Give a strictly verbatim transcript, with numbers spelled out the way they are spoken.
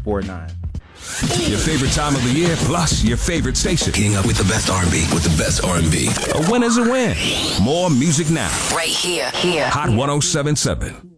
four nine. Your favorite time of the year, plus your favorite station. Getting up with the best R and B, with the best R and B. A win is a win. More music now. Right here, here. Hot one oh seven point seven.